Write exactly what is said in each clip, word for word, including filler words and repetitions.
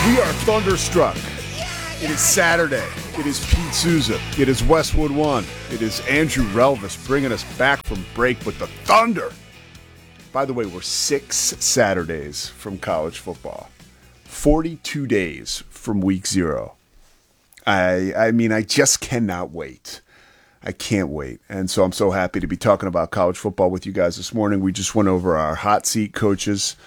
We are thunderstruck. It is Saturday. It is Pete Souza. It is Westwood One. It is Andrew Relvis bringing us back from break with the Thunder. By the way, we're six Saturdays from college football. forty-two days from week zero. I I mean, I just cannot wait. I can't wait. And so I'm so happy to be talking about college football with you guys this morning. We just went over our hot seat coaches.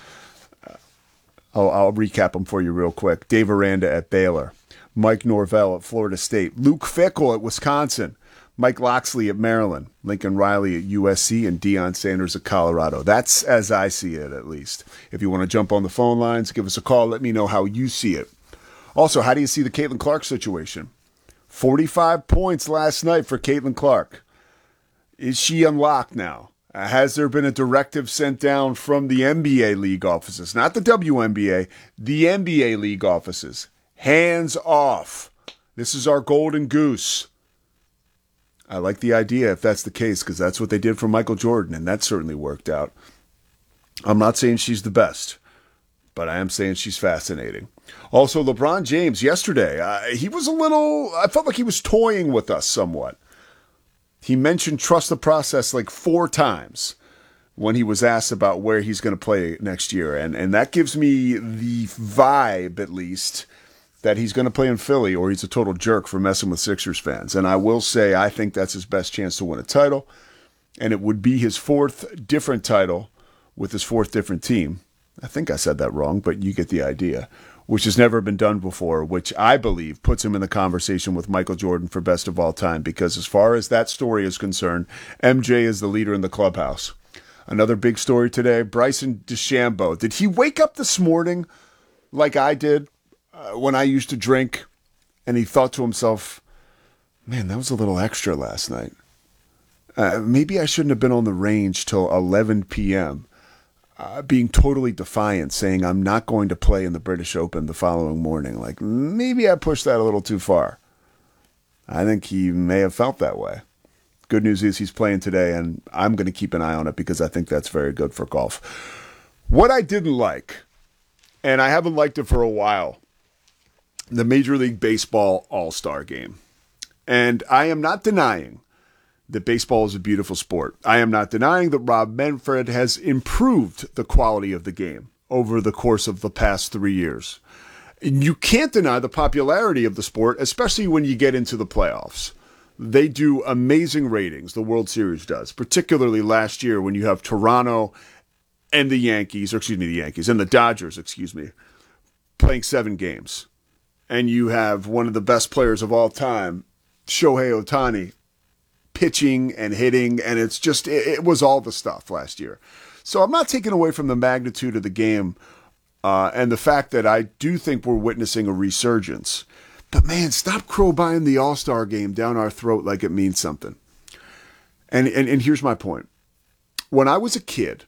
I'll, I'll recap them for you real quick. Dave Aranda at Baylor. Mike Norvell at Florida State. Luke Fickell at Wisconsin. Mike Loxley at Maryland. Lincoln Riley at U S C. And Deion Sanders at Colorado. That's as I see it, at least. If you want to jump on the phone lines, give us a call. Let me know how you see it. Also, how do you see the Caitlin Clark situation? forty-five points last night for Caitlin Clark. Is she unlocked now? Uh, has there been a directive sent down from the N B A league offices? Not the W N B A, the N B A league offices. Hands off. This is our golden goose. I like the idea if that's the case, because that's what they did for Michael Jordan, and that certainly worked out. I'm not saying she's the best, but I am saying she's fascinating. Also, LeBron James, yesterday, uh, he was a little, I felt like he was toying with us somewhat. He mentioned trust the process like four times when he was asked about where he's going to play next year. And, and that gives me the vibe, at least, that he's going to play in Philly or he's a total jerk for messing with Sixers fans. And I will say I think that's his best chance to win a title. And it would be his fourth different title with his fourth different team. I think I said that wrong, but you get the idea. Which has never been done before, which I believe puts him in the conversation with Michael Jordan for best of all time, because as far as that story is concerned, M J is the leader in the clubhouse. Another big story today, Bryson DeChambeau. Did he wake up this morning like I did uh, when I used to drink, and he thought to himself, man, that was a little extra last night. Uh, maybe I shouldn't have been on the range till eleven p.m., Uh, being totally defiant, saying I'm not going to play in the British Open the following morning. Like, maybe I pushed that a little too far. I think he may have felt that way. Good news is he's playing today, and I'm going to keep an eye on it because I think that's very good for golf. What I didn't like, and I haven't liked it for a while, the Major League Baseball All-Star Game. And I am not denying that baseball is a beautiful sport. I am not denying that Rob Manfred has improved the quality of the game over the course of the past three years. And you can't deny the popularity of the sport, especially when you get into the playoffs. They do amazing ratings, the World Series does, particularly last year when you have Toronto and the Yankees, or excuse me, the Yankees, and the Dodgers, excuse me, playing seven games. And you have one of the best players of all time, Shohei Ohtani, pitching and hitting, and it's just, it, it was all the stuff last year. So I'm not taking away from the magnitude of the game uh, and the fact that I do think we're witnessing a resurgence. But man, stop crowbarring the All-Star Game down our throat like it means something. And, and, and here's my point. When I was a kid,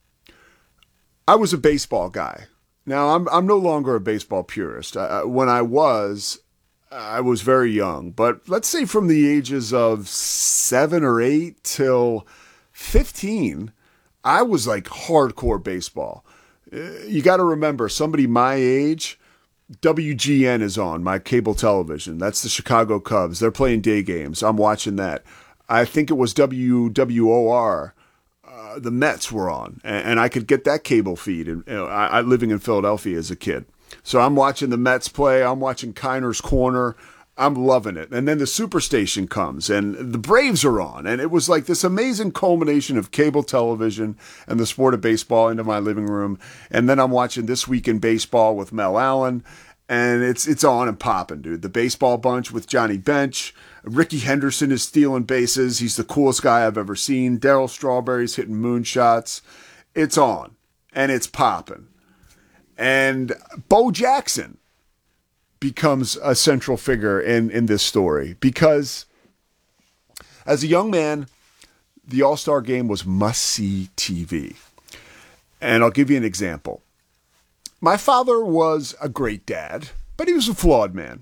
I was a baseball guy. Now, I'm I'm no longer a baseball purist. Uh, when I was, I was very young, but let's say from the ages of seven or eight till fifteen, I was like hardcore baseball. You got to remember, somebody my age, W G N is on, my cable television. That's the Chicago Cubs. They're playing day games. I'm watching that. I think it was W W O R. Uh, the Mets were on, and, and I could get that cable feed. And you know, I, I living in Philadelphia as a kid. So I'm watching the Mets play. I'm watching Kiner's Corner. I'm loving it. And then the Superstation comes, and the Braves are on. And it was like this amazing culmination of cable television and the sport of baseball into my living room. And then I'm watching This Week in Baseball with Mel Allen. And it's it's on and popping, dude. The Baseball Bunch with Johnny Bench. Ricky Henderson is stealing bases. He's the coolest guy I've ever seen. Darryl Strawberry's hitting moonshots. It's on. And it's popping. And Bo Jackson becomes a central figure in, in this story because as a young man, the All-Star Game was must-see T V. And I'll give you an example. My father was a great dad, but he was a flawed man.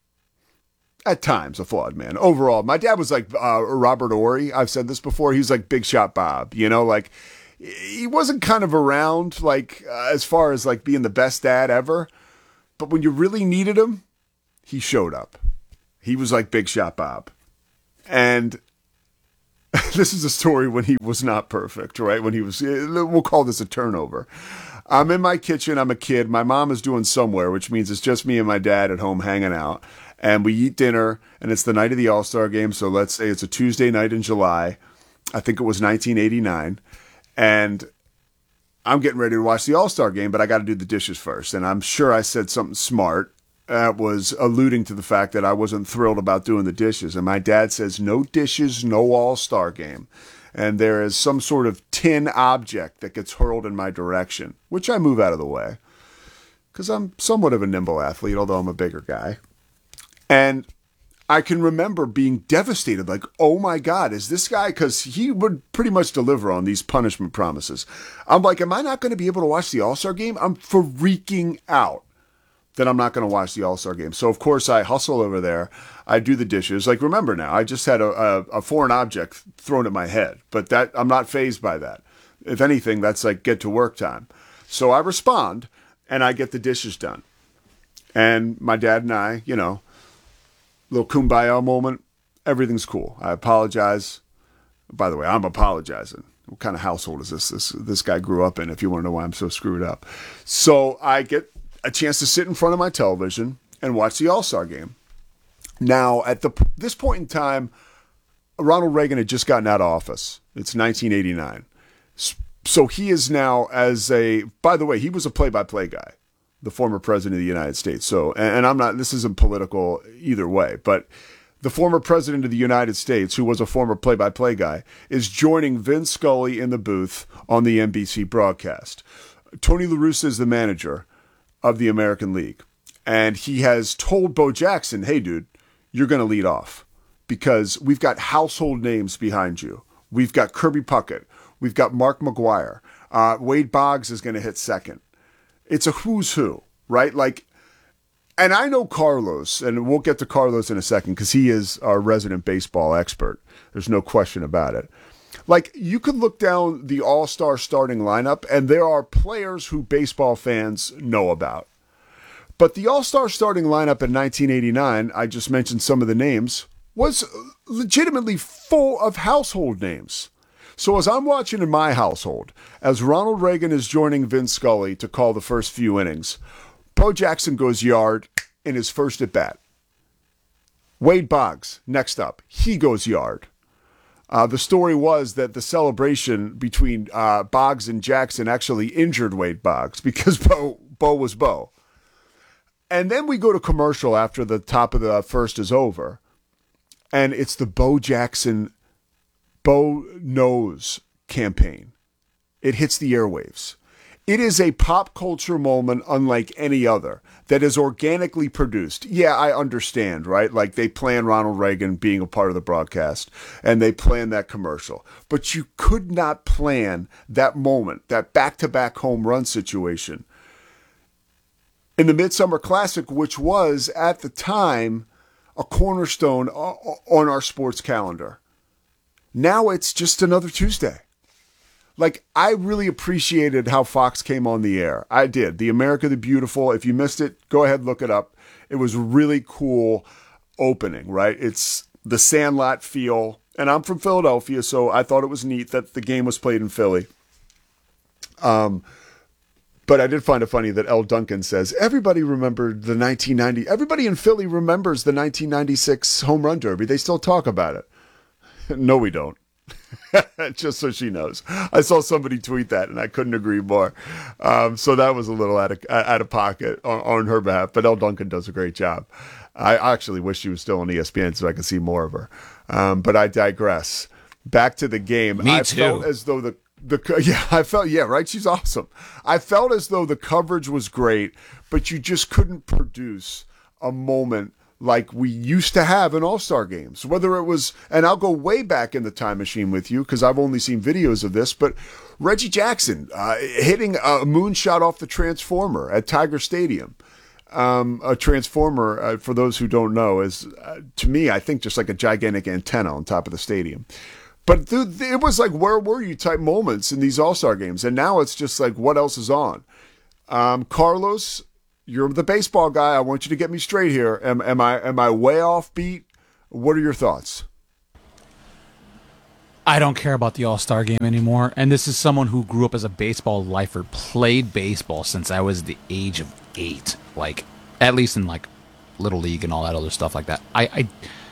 At times, a flawed man. Overall, my dad was like uh, Robert Horry. I've said this before. He was like Big Shot Bob, you know, like he wasn't kind of around like uh, as far as like being the best dad ever, But when you really needed him, he showed up. He was like Big Shot Bob. And this is a story when he was not perfect, right? When he was, we'll call this a turnover. I'm in my kitchen. I'm a kid. My mom is doing somewhere, which means it's just me and my dad at home hanging out. And we eat dinner, and it's the night of the All-Star game. So let's say it's a Tuesday night in July. I think it was nineteen eighty-nine. And I'm getting ready to watch the All-Star game, but I got to do the dishes first. And I'm sure I said something smart that was alluding to the fact that I wasn't thrilled about doing the dishes. And my dad says, no dishes, no All-Star game. And there is some sort of tin object that gets hurled in my direction, which I move out of the way because I'm somewhat of a nimble athlete, although I'm a bigger guy. And I can remember being devastated, like, oh my God, is this guy, because he would pretty much deliver on these punishment promises. I'm like, am I not going to be able to watch the All-Star game? I'm freaking out that I'm not going to watch the All-Star game. So, of course, I hustle over there. I do the dishes. Like, remember now, I just had a, a, a foreign object thrown at my head, but that I'm not fazed by that. If anything, that's like get to work time. So I respond, and I get the dishes done. And my dad and I, you know, little kumbaya moment. Everything's cool. I apologize. By the way, I'm apologizing. What kind of household is this? This this guy grew up in, if you want to know why I'm so screwed up. So I get a chance to sit in front of my television and watch the All-Star game. Now, at the this point in time, Ronald Reagan had just gotten out of office. It's nineteen eighty-nine. So he is now as a, by the way, he was a play-by-play guy, the former president of the United States. So, and I'm not, this isn't political either way, but the former president of the United States, who was a former play-by-play guy, is joining Vin Scully in the booth on the N B C broadcast. Tony La Russa is the manager of the American League. And he has told Bo Jackson, hey, dude, you're going to lead off because we've got household names behind you. We've got Kirby Puckett. We've got Mark McGwire. Uh, Wade Boggs is going to hit second. It's a who's who, right? Like, and I know Carlos, and we'll get to Carlos in a second because he is our resident baseball expert. There's no question about it. Like, you could look down the all-star starting lineup, and there are players who baseball fans know about. But the all-star starting lineup in nineteen eighty-nine, I just mentioned some of the names, was legitimately full of household names. So as I'm watching in my household, as Ronald Reagan is joining Vin Scully to call the first few innings, Bo Jackson goes yard in his first at-bat. Wade Boggs, next up, he goes yard. Uh, the story was that the celebration between uh, Boggs and Jackson actually injured Wade Boggs because Bo, Bo was Bo. And then we go to commercial after the top of the first is over, and it's the Bo Jackson Bo Knows campaign. It hits the airwaves. It is a pop culture moment unlike any other that is organically produced. Yeah, I understand, right? Like they plan Ronald Reagan being a part of the broadcast and they plan that commercial. But you could not plan that moment, that back-to-back home run situation in the Midsummer Classic, which was at the time a cornerstone on our sports calendar. Now it's just another Tuesday. Like, I really appreciated how Fox came on the air. I did. The America the Beautiful. If you missed it, go ahead, look it up. It was really cool opening, right? It's the Sandlot feel. And I'm from Philadelphia, so I thought it was neat that the game was played in Philly. Um, but I did find it funny that L. Duncan says, everybody remembered the nineteen ninety, everybody in Philly remembers the nineteen ninety-six home run derby. They still talk about it. No, we don't. Just so she knows. I saw somebody tweet that, and I couldn't agree more. Um, so that was a little out of out of pocket on, on her behalf. But Elle Duncan does a great job. I actually wish she was still on E S P N so I could see more of her. Um, but I digress. Back to the game. Me I too. felt as though the the yeah, I felt yeah, right. She's awesome. I felt as though the coverage was great, but you just couldn't produce a moment like we used to have in All-Star games. Whether it was, and I'll go way back in the time machine with you because I've only seen videos of this, but Reggie Jackson uh, hitting a moonshot off the transformer at Tiger Stadium. Um, a transformer, uh, for those who don't know, is, uh, to me, I think just like a gigantic antenna on top of the stadium. But th- it was like, where were you type moments in these All-Star games. And now it's just like, what else is on? Um, Carlos You're the baseball guy. I want you to get me straight here. Am, am I am I way off beat? What are your thoughts? I don't care about the All-Star game anymore. And this is someone who grew up as a baseball lifer, played baseball since I was the age of eight. Like, at least in, like, Little League and all that other stuff like that. I I,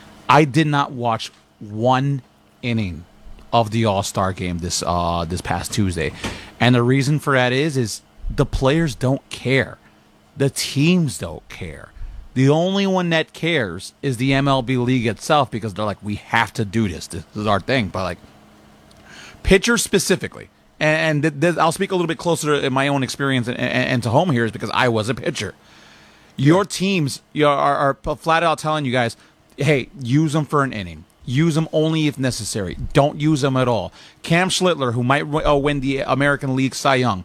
I did not watch one inning of the All-Star game this uh this past Tuesday. And the reason for that is, is the players don't care. The teams don't care. The only one that cares is the M L B league itself, because they're like, we have to do this. This is our thing. But, like, pitchers specifically, and th- th- I'll speak a little bit closer to my own experience and, and, and to home here, is because I was a pitcher. Your teams you are, are, are flat out telling you guys, hey, use them for an inning. Use them only if necessary. Don't use them at all. Cam Schlittler, who might uh, win the American League Cy Young,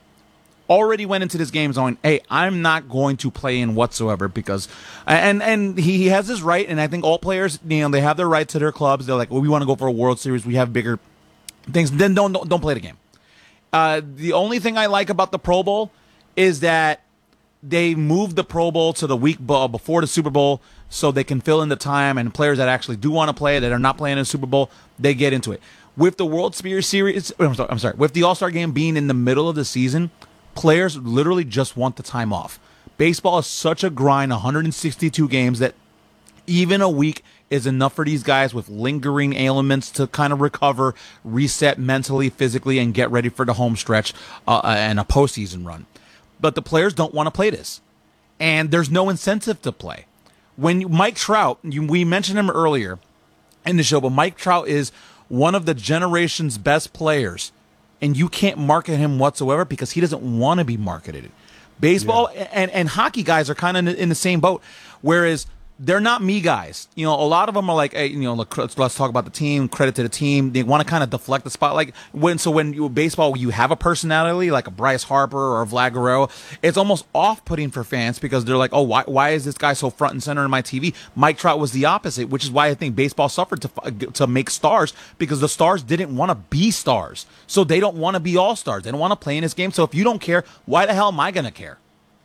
already went into this game going, hey, I'm not going to play in whatsoever, because and and he has his right, and I think all players, you know, they have their right to their clubs. They're like, well, we want to go for a World Series, we have bigger things. Then don't don't, don't play the game. Uh, the only thing I like about the Pro Bowl is that they moved the Pro Bowl to the week before the Super Bowl, so they can fill in the time, and players that actually do want to play, that are not playing in the Super Bowl, they get into it. With the World Series, I'm sorry, I'm sorry, with the All-Star game being in the middle of the season, players literally just want the time off. Baseball is such a grind, one hundred sixty-two games, that even a week is enough for these guys with lingering ailments to kind of recover, reset mentally, physically, and get ready for the home stretch uh, and a postseason run. But the players don't want to play this, and there's no incentive to play. When you, Mike Trout, you, we mentioned him earlier in the show, but Mike Trout is one of the generation's best players, and you can't market him whatsoever because he doesn't want to be marketed. Baseball yeah. and, and hockey guys are kind of in the same boat, whereas they're not me guys. You know, a lot of them are like, hey, you know, let's, let's talk about the team, credit to the team. They want to kind of deflect the spotlight. When so when you baseball, you have a personality like a Bryce Harper or a Vlad Guerrero, it's almost off-putting for fans because they're like, oh, why why is this guy so front and center in my T V? Mike Trout was the opposite, which is why I think baseball suffered to to make stars, because the stars didn't want to be stars. So they don't want to be all-stars. They don't want to play in this game. So if you don't care, why the hell am I going to care?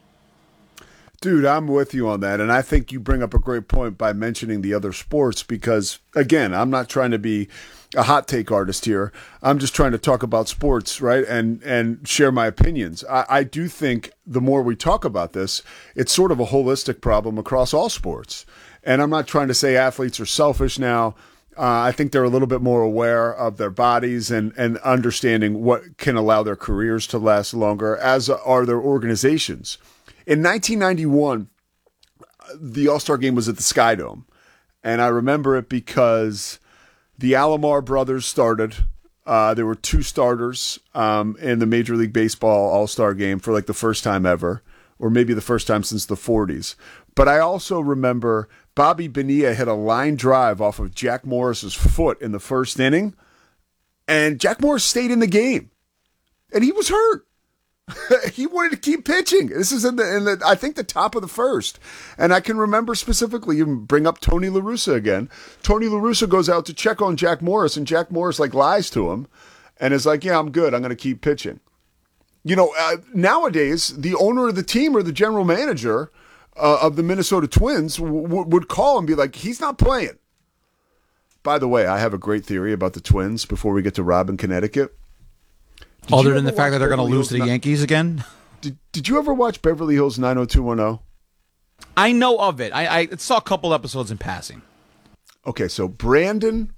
Dude, I'm with you on that, and I think you bring up a great point by mentioning the other sports because, again, I'm not trying to be a hot take artist here. I'm just trying to talk about sports, right, and and share my opinions. I, I do think the more we talk about this, it's sort of a holistic problem across all sports, and I'm not trying to say athletes are selfish now. Uh, I think they're a little bit more aware of their bodies and, and understanding what can allow their careers to last longer, as are their organizations. In nineteen ninety-one, the All-Star game was at the Sky Dome, and I remember it because the Alomar brothers started. Uh, there were two starters um, in the Major League Baseball All-Star game for like the first time ever, or maybe the first time since the forties. But I also remember Bobby Bonilla hit a line drive off of Jack Morris's foot in the first inning, and Jack Morris stayed in the game, and he was hurt. He wanted to keep pitching. This is in the, in the, I think, the top of the first. And I can remember specifically, you bring up Tony La Russa again. Tony La Russa goes out to check on Jack Morris, and Jack Morris, like, lies to him and is like, yeah, I'm good. I'm going to keep pitching. You know, uh, nowadays, the owner of the team or the general manager uh, of the Minnesota Twins w- w- would call and be like, he's not playing. By the way, I have a great theory about the Twins before we get to Rob in Connecticut. Did Other than the fact that they're going to lose to the Yankees again? Did Did you ever watch Beverly Hills nine oh two one oh? I know of it. I, I saw a couple episodes in passing. Okay, so Brandon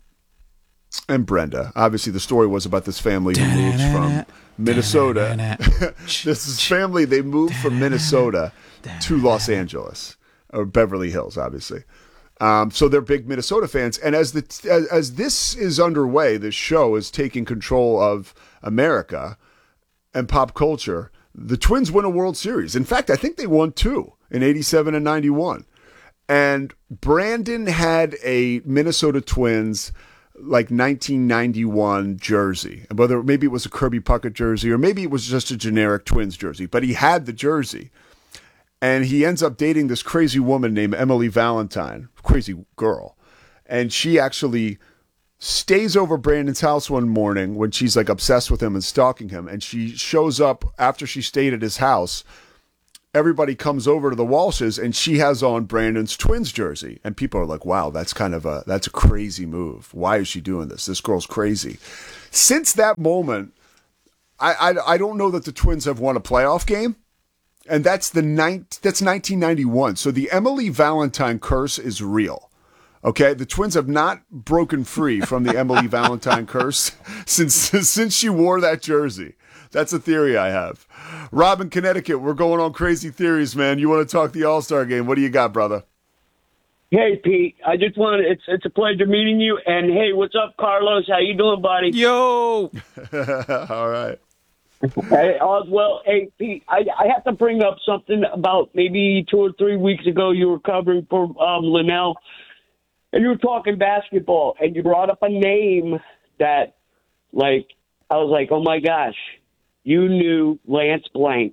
and Brenda. Obviously, the story was about this family who moved from Minnesota. This is family, they moved from Minnesota to Los Angeles, or Beverly Hills, obviously. Um, so they're big Minnesota fans. And as the as, as this is underway, this show is taking control of America and pop culture. The Twins win a World Series. In fact, I think they won two in eighty-seven and ninety-one. And Brandon had a Minnesota Twins like nineteen ninety-one jersey. Whether maybe it was a Kirby Puckett jersey or maybe it was just a generic Twins jersey, but he had the jersey. And he ends up dating this crazy woman named Emily Valentine, crazy girl. And she actually stays over Brandon's house one morning when she's like obsessed with him and stalking him. And she shows up after she stayed at his house everybody comes over to the Walshes and she has on Brandon's Twins jersey. And people are like, wow, that's kind of a, that's a crazy move. Why is she doing this? This girl's crazy. Since that moment, I, I, I don't know that the Twins have won a playoff game. And that's the ninth, that's nineteen ninety-one. So the Emily Valentine curse is real. Okay, the Twins have not broken free from the Emily Valentine curse since since she wore that jersey. That's a theory I have. Rob in Connecticut, we're going on crazy theories, man. You want to talk the All-Star game? What do you got, brother? Hey, Pete. I just wanted it's it's a pleasure meeting you. And hey, what's up, Carlos? How you doing, buddy? Yo. All right. Hey, uh, well, hey, Pete. I I have to bring up something about maybe two or three weeks ago. You were covering for um, Linnell. And you were talking basketball, and you brought up a name that, like, I was like, oh, my gosh, you knew Lance Blank.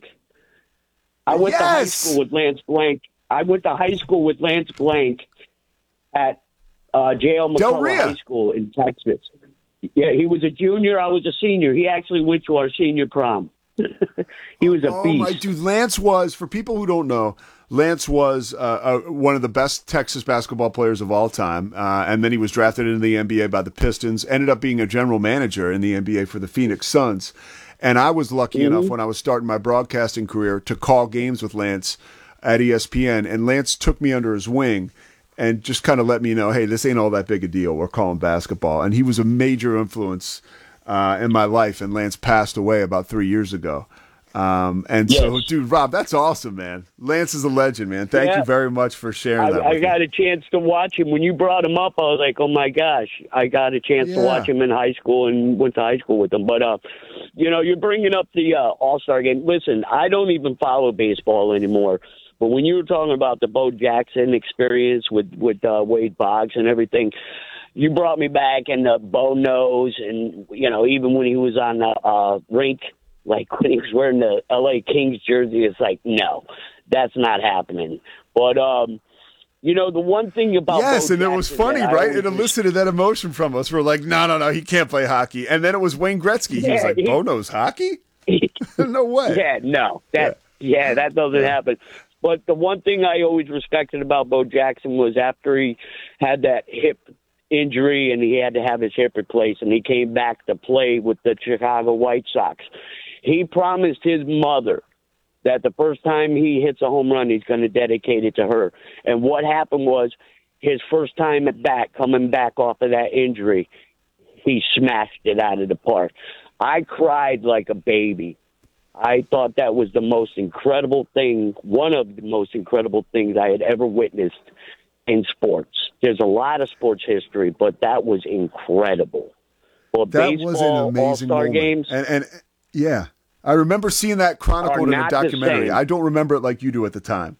I went yes! to high school with Lance Blank. I went to high school with Lance Blank at uh, J L McCullough High School in Texas. Yeah, he was a junior. I was a senior. He actually went to our senior prom. He was a oh, beast. My dude, Lance was, for people who don't know, Lance was uh, uh, one of the best Texas basketball players of all time, uh, and then he was drafted into the N B A by the Pistons, ended up being a general manager in the N B A for the Phoenix Suns. And I was lucky mm-hmm. enough when I was starting my broadcasting career to call games with Lance at E S P N, and Lance took me under his wing and just kind of let me know, hey, this ain't all that big a deal. We're calling basketball. And he was a major influence uh, in my life, and Lance passed away about three years ago. Um, and yes. so, dude, Rob, that's awesome, man. Lance is a legend, man. Thank yeah. you very much for sharing I, that. I with got me. a chance to watch him. When you brought him up, I was like, oh, my gosh. I got a chance yeah. to watch him in high school and went to high school with him. But, uh, you know, you're bringing up the uh, All-Star game. Listen, I don't even follow baseball anymore. But when you were talking about the Bo Jackson experience with, with uh, Wade Boggs and everything, you brought me back, and the Bo knows, and, you know, even when he was on the uh, rink, like when he was wearing the L A Kings jersey, it's like, no, that's not happening. But, um, you know, the one thing about Yes, Bo and Jackson it was funny, right? It elicited that emotion from us. We're like, no, no, no, he can't play hockey. And then it was Wayne Gretzky. He yeah, was like, he, Bo knows hockey? No way. Yeah, no. That, yeah. yeah, that doesn't yeah. happen. But the one thing I always respected about Bo Jackson was after he had that hip injury and he had to have his hip replaced and he came back to play with the Chicago White Sox, he promised his mother that the first time he hits a home run, he's going to dedicate it to her. And what happened was his first time at bat, coming back off of that injury, he smashed it out of the park. I cried like a baby. I thought that was the most incredible thing, one of the most incredible things I had ever witnessed in sports. There's a lot of sports history, but that was incredible. Well, that baseball, was an amazing All-Star moment. games. And, and yeah, I remember seeing that chronicled in a documentary. I don't remember it like you do at the time.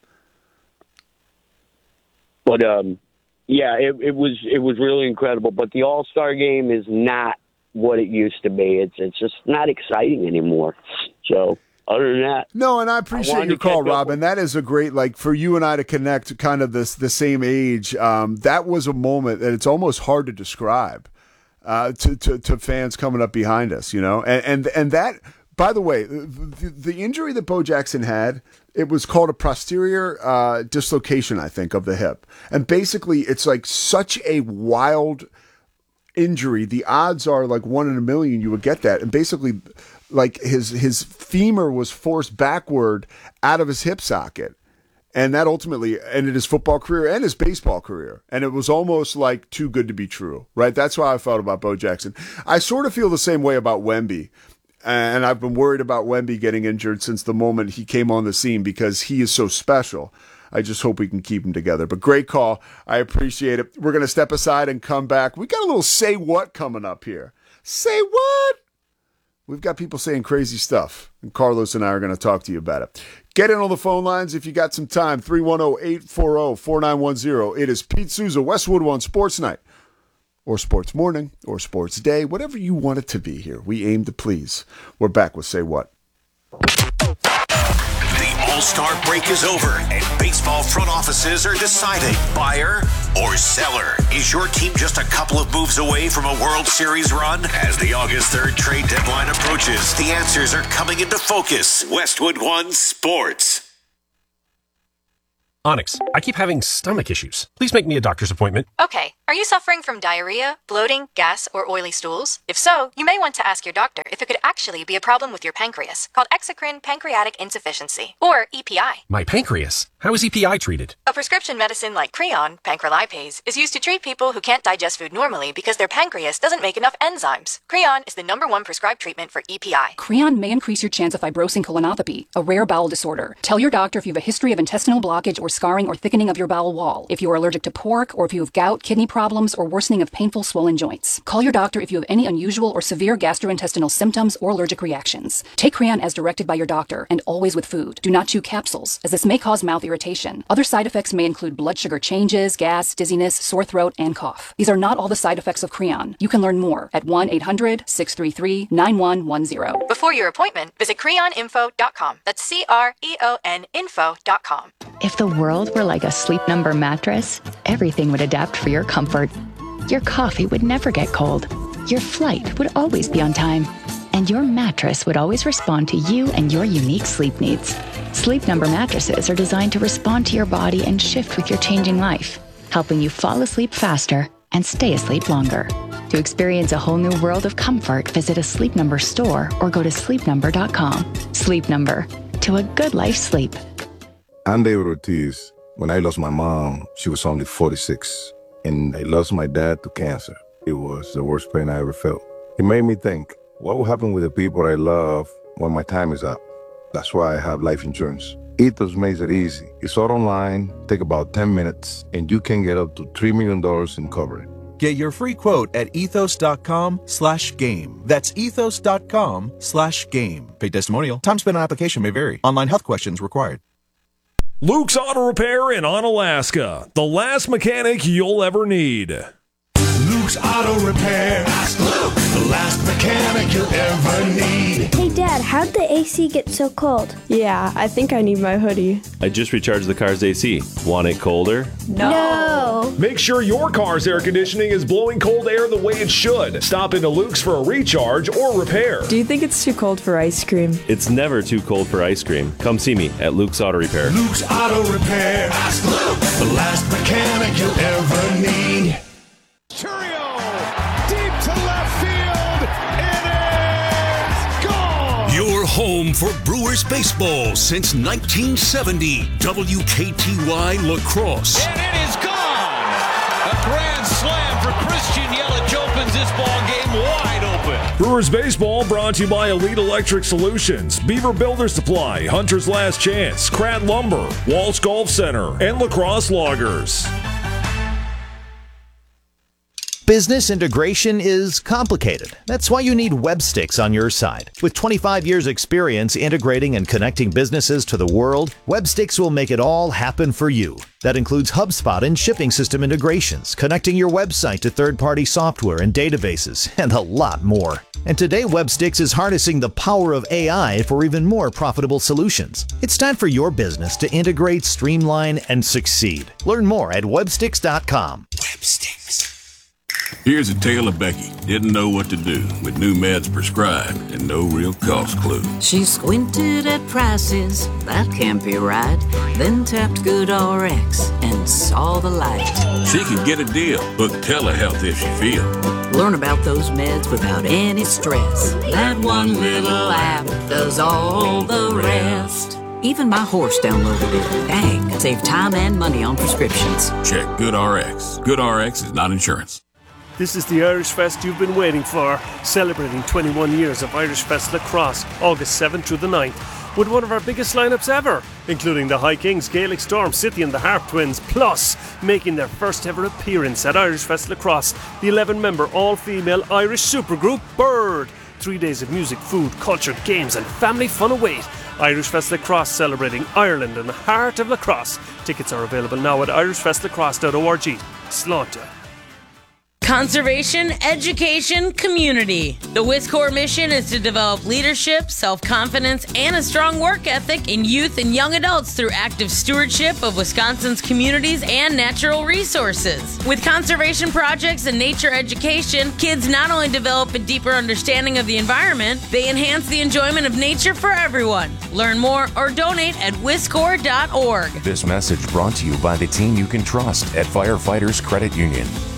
But um, yeah, it, it was it was really incredible. But the All-Star game is not what it used to be. It's it's just not exciting anymore. So other than that, no, and I appreciate I your call, Rob. And that is a great, like, for you and I to connect, kind of this the same age. Um, that was a moment that it's almost hard to describe uh, to, to to fans coming up behind us, you know. And and and that, by the way, the, the injury that Bo Jackson had, it was called a posterior uh, dislocation, I think, of the hip. And basically, it's like such a wild injury. The odds are like one in a million you would get that. And basically, like his his femur was forced backward out of his hip socket. And that ultimately ended his football career and his baseball career. And it was almost like too good to be true, right? That's how I felt about Bo Jackson. I sort of feel the same way about Wemby. And I've been worried about Wemby getting injured since the moment he came on the scene because he is so special. I just hope we can keep him together. But great call. I appreciate it. We're going to step aside and come back. We got a little Say What coming up here. Say what? We've got people saying crazy stuff, and Carlos and I are going to talk to you about it. Get in on the phone lines if you got some time. three one zero, eight four zero, four nine one zero. It is Pete Souza, Westwood One Sports Night, or Sports Morning, or Sports Day, whatever you want it to be here. We aim to please. We're back with Say What. The All-Star break is over, and baseball front offices are deciding buyer or seller. Is your team just a couple of moves away from a World Series run? As the August third trade deadline approaches, the answers are coming into focus. Westwood One Sports. Onyx, I keep having stomach issues. Please make me a doctor's appointment. Okay, are you suffering from diarrhea, bloating, gas, or oily stools? If so, you may want to ask your doctor if it could actually be a problem with your pancreas, called exocrine pancreatic insufficiency, or E P I. My pancreas? How is E P I treated? A prescription medicine like Creon, pancrelipase, is used to treat people who can't digest food normally because their pancreas doesn't make enough enzymes. Creon is the number one prescribed treatment for E P I. Creon may increase your chance of fibrosing colonopathy, a rare bowel disorder. Tell your doctor if you have a history of intestinal blockage or scarring or thickening of your bowel wall, if you are allergic to pork, or if you have gout, kidney problems, or worsening of painful swollen joints. Call your doctor if you have any unusual or severe gastrointestinal symptoms or allergic reactions. Take Creon as directed by your doctor, and always with food. Do not chew capsules, as this may cause mouth irritation. Other side effects may include blood sugar changes, gas, dizziness, sore throat, and cough. These are not all the side effects of Creon. You can learn more at one eight hundred, six three three, nine one one zero. Before your appointment, visit creon info dot com. That's C R E O N info dot com. If the world were like a Sleep Number mattress, everything would adapt for your comfort. Your coffee would never get cold. Your flight would always be on time. And your mattress would always respond to you and your unique sleep needs. Sleep Number mattresses are designed to respond to your body and shift with your changing life, helping you fall asleep faster and stay asleep longer. To experience a whole new world of comfort, visit a Sleep Number store or go to sleep number dot com. Sleep Number. To a good life sleep. I'm David Ortiz. When I lost my mom, she was only forty-six. And I lost my dad to cancer. It was the worst pain I ever felt. It made me think, what will happen with the people I love when my time is up? That's why I have life insurance. Ethos makes it easy. It's all online, take about ten minutes, and you can get up to three million dollars in coverage. Get your free quote at ethos.com slash game. That's ethos.com slash game. Paid testimonial. Time spent on application may vary. Online health questions required. Luke's Auto Repair in Onalaska. The last mechanic you'll ever need. Luke's Auto Repair. Ask Luke, the last mechanic you'll ever need. Hey, Dad, how'd the A C get so cold? Yeah, I think I need my hoodie. I just recharged the car's A C. Want it colder? No. no. Make sure your car's air conditioning is blowing cold air the way it should. Stop into Luke's for a recharge or repair. Do you think it's too cold for ice cream? It's never too cold for ice cream. Come see me at Luke's Auto Repair. Luke's Auto Repair. Ask Luke, the last mechanic you'll ever need. Churio, deep to left field. It is gone. Your home for Brewers baseball since nineteen seventy. W K T Y La Crosse. And it is gone. A grand slam for Christian Yelich opens this ball game wide open. Brewers baseball brought to you by Elite Electric Solutions, Beaver Builder Supply, Hunter's Last Chance, Pratt Lumber, Walsh Golf Center, and La Crosse Loggers. Business integration is complicated. That's why you need Webstix on your side. With twenty-five years experience integrating and connecting businesses to the world, Webstix will make it all happen for you. That includes HubSpot and shipping system integrations, connecting your website to third-party software and databases, and a lot more. And today, Webstix is harnessing the power of A I for even more profitable solutions. It's time for your business to integrate, streamline, and succeed. Learn more at webstix dot com. Webstix. Here's a tale of Becky. Didn't know what to do with new meds prescribed and no real cost clue. She squinted at prices, that can't be right. Then tapped GoodRx and saw the light. She could get a deal. Book telehealth if she feel. Learn about those meds without any stress. That one little app does all the rest. Even my horse downloaded it. Dang, save time and money on prescriptions. Check GoodRx. GoodRx is not insurance. This is the Irish Fest you've been waiting for, celebrating twenty-one years of Irish Fest Lacrosse, August seventh through the ninth, with one of our biggest lineups ever, including the High Kings, Gaelic Storm, City and the Harp Twins, plus making their first ever appearance at Irish Fest Lacrosse, the eleven-member all-female Irish supergroup Bird. Three days of music, food, culture, games and family fun await. Irish Fest Lacrosse, celebrating Ireland and the heart of lacrosse. Tickets are available now at irish fest lacrosse dot org. Slánta. Conservation, education, community. The WISCOR mission is to develop leadership, self-confidence, and a strong work ethic in youth and young adults through active stewardship of Wisconsin's communities and natural resources. With conservation projects and nature education, kids not only develop a deeper understanding of the environment, they enhance the enjoyment of nature for everyone. Learn more or donate at wiscor dot org. This message brought to you by the team you can trust at Firefighters Credit Union.